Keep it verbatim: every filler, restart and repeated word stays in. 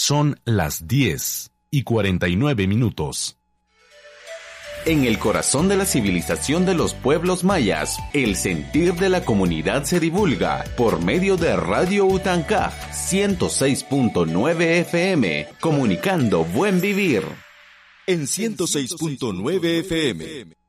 Son las diez y cuarenta y nueve minutos. En el corazón de la civilización de los pueblos mayas, el sentir de la comunidad se divulga por medio de Radio Utancaj ciento seis punto nueve F M, comunicando buen vivir. En ciento seis punto nueve F M.